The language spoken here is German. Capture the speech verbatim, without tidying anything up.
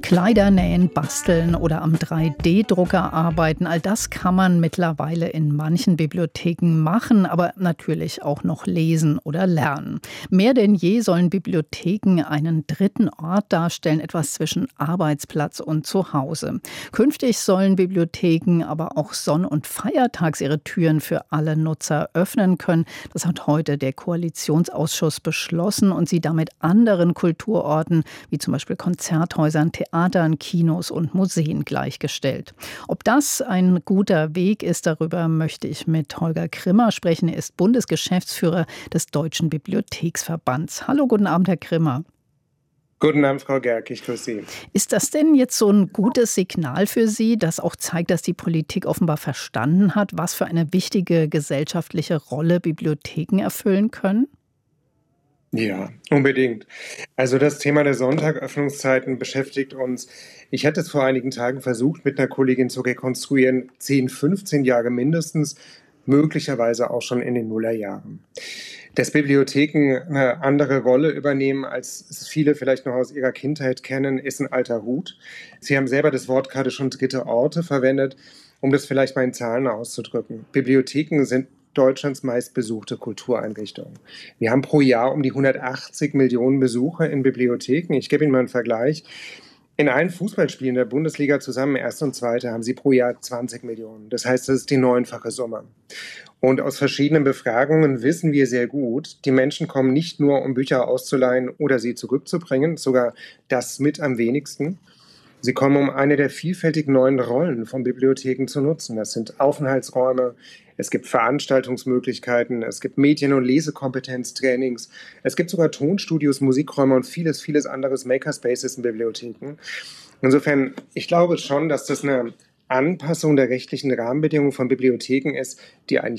Kleider nähen, basteln oder am drei D Drucker arbeiten, all das kann man mittlerweile in manchen Bibliotheken machen, aber natürlich auch noch lesen oder lernen. Mehr denn je sollen Bibliotheken einen dritten Ort darstellen, etwas zwischen Arbeitsplatz und Zuhause. Künftig sollen Bibliotheken aber auch sonn- und feiertags ihre Türen für alle Nutzer öffnen können. Das hat heute der Koalitionsausschuss beschlossen und sie damit anderen Kulturorten, wie zum Beispiel Konzerthäusern, Theatern, Kinos und Museen gleichgestellt. Ob das ein guter Weg ist, darüber möchte ich mit Holger Krimmer sprechen. Er ist Bundesgeschäftsführer des Deutschen Bibliotheksverbands. Hallo, guten Abend, Herr Krimmer. Guten Abend, Frau Gerck, ich grüße Sie. Ist das denn jetzt so ein gutes Signal für Sie, das auch zeigt, dass die Politik offenbar verstanden hat, was für eine wichtige gesellschaftliche Rolle Bibliotheken erfüllen können? Ja, unbedingt. Also das Thema der Sonntagöffnungszeiten beschäftigt uns. Ich hatte es vor einigen Tagen versucht, mit einer Kollegin zu rekonstruieren, zehn, fünfzehn Jahre mindestens, möglicherweise auch schon in den Nullerjahren. Dass Bibliotheken eine andere Rolle übernehmen, als es viele vielleicht noch aus ihrer Kindheit kennen, ist ein alter Hut. Sie haben selber das Wort gerade schon dritte Orte verwendet, um das vielleicht mal in Zahlen auszudrücken. Bibliotheken sind Deutschlands meistbesuchte Kultureinrichtung. Wir haben pro Jahr um die hundertachtzig Millionen Besucher in Bibliotheken. Ich gebe Ihnen mal einen Vergleich. In allen Fußballspielen der Bundesliga zusammen, erste und zweite, haben sie pro Jahr zwanzig Millionen. Das heißt, das ist die neunfache Summe. Und aus verschiedenen Befragungen wissen wir sehr gut, die Menschen kommen nicht nur, um Bücher auszuleihen oder sie zurückzubringen, sogar das mit am wenigsten. Sie kommen, um eine der vielfältigen neuen Rollen von Bibliotheken zu nutzen. Das sind Aufenthaltsräume, es gibt Veranstaltungsmöglichkeiten, es gibt Medien- und Lesekompetenztrainings, es gibt sogar Tonstudios, Musikräume und vieles, vieles anderes Makerspaces in Bibliotheken. Insofern, ich glaube schon, dass das eine Anpassung der rechtlichen Rahmenbedingungen von Bibliotheken ist, die eigentlich